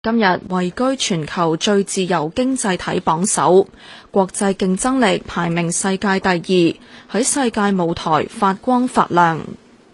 今日位居全球最自由經濟體榜首，國際競爭力排名世界第二，喺世界舞台發光發亮。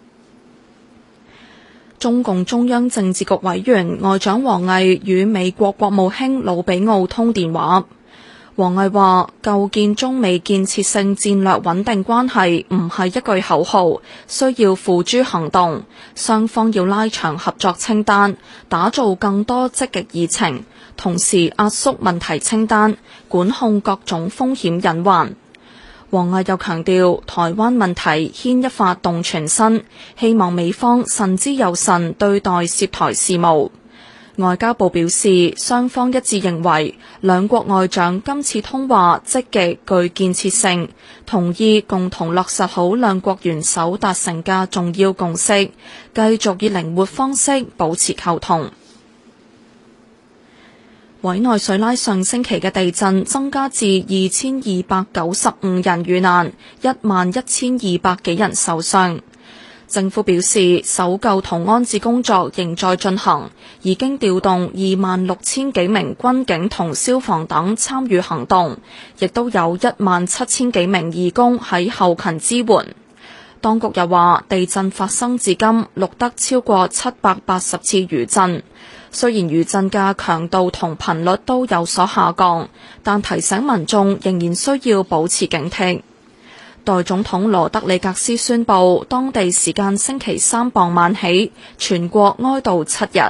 中共中央政治局委員外長王毅與美國國務卿魯比奧通電話。王毅話：構建中美建設性戰略穩定關係唔係一句口號，需要付諸行動。雙方要拉長合作清單，打造更多積極議程，同時壓縮問題清單，管控各種風險隱患。王毅又強調，台灣問題牽一髮動全身，希望美方慎之又慎對待涉台事務。外交部表示，雙方一致認為兩國外長今次通話積極具建設性，同意共同落實好兩國元首達成嘅重要共識，繼續以靈活方式保持溝通。委內瑞拉上星期嘅地震增加至2295人遇難，11200幾人受傷。政府表示，搜救同安置工作仍在進行，已經調動26000幾名軍警同消防等參與行動，亦都有17000幾名義工喺後勤支援。當局又話，地震發生至今錄得超過780次餘震，雖然餘震嘅強度同頻率都有所下降，但提醒民眾仍然需要保持警惕。代總統羅德里格斯宣布，當地時間星期三傍晚起，全國哀悼7日。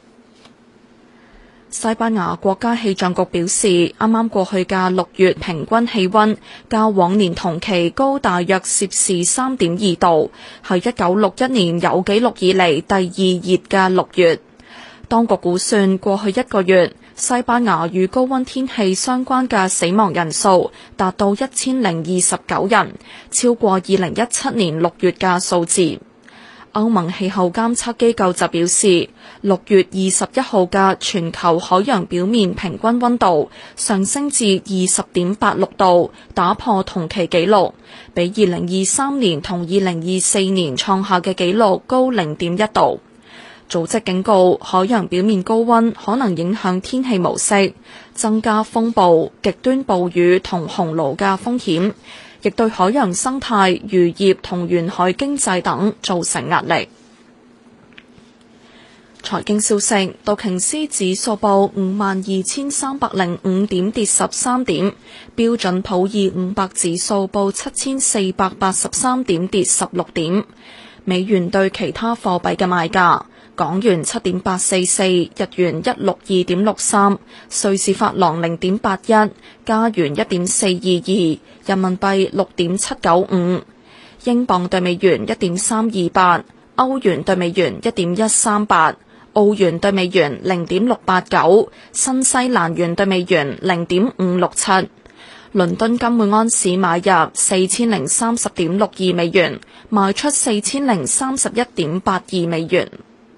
西班牙國家氣象局表示，啱啱過去嘅6月平均氣溫較往年同期高大約攝氏3.2度，係1961年有紀錄以嚟第二熱嘅6月。當局估算過去1個月，西班牙與高溫天氣相關嘅死亡人數達到1029人，超過2017年6月嘅數字。歐盟氣候監測機構就表示，6月21號嘅全球海洋表面平均溫度上升至20.86度，打破同期紀錄，比2023年同2024年創下嘅紀錄高0.1度。組織警告，海洋表面高溫可能影響天氣模式，增加風暴、極端暴雨同洪澇嘅風險，亦對海洋生態、漁業同沿海經濟等造成壓力。財經消息，道瓊斯指數報52305點，跌13點；標準普爾500指數報7483點，跌16點。美元對其他貨幣嘅賣價。港元7.844，日元162.63，瑞士法郎0.81，加元1.422，人民幣6.795，英鎊對美元1.328，歐元對美元1.138，澳元對美元0.689，新西蘭元對美元0.567。倫敦金每安士買入4030.62美元，賣出4031.82美元。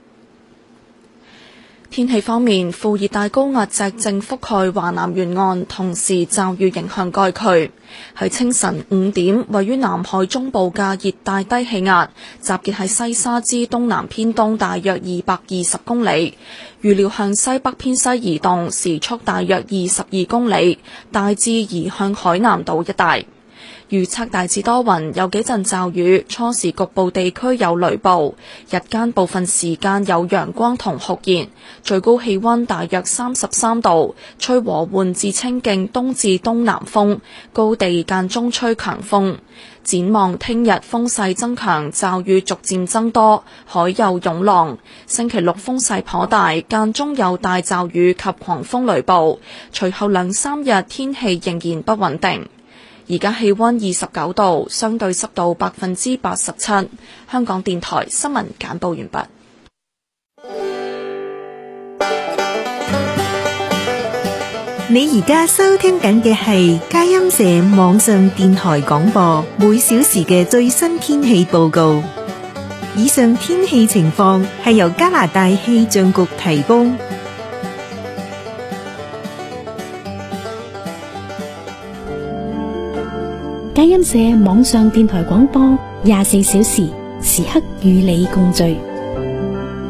天氣方面，副熱帶高壓脊正覆蓋華南沿岸，同時驟雨影響該區。喺清晨5點，位於南海中部嘅熱帶低氣壓集結喺西沙之東南偏東大約220公里，預料向西北偏西移動，時速大約22公里，大致移向海南島一帶。預測大致多雲，有幾陣驟雨，初時局部地區有雷暴，日間部分時間有陽光同酷熱，最高氣溫大約33度，吹和緩至清勁東至東南風，高地間中吹強風。展望聽日風勢增強，驟雨逐漸增多，海有湧浪。星期六風勢頗大，間中有大驟雨及狂風雷暴，隨後2-3日天氣仍然不穩定。而家氣溫29度，相對濕度87%。香港電台新聞簡報完畢。 你而家收聽緊嘅係佳音社網上電台廣播，每小時嘅最新天氣報告。以上天氣情況係由加拿大氣象局提供。 佳音社網上電台廣播24小時，時刻與你共聚。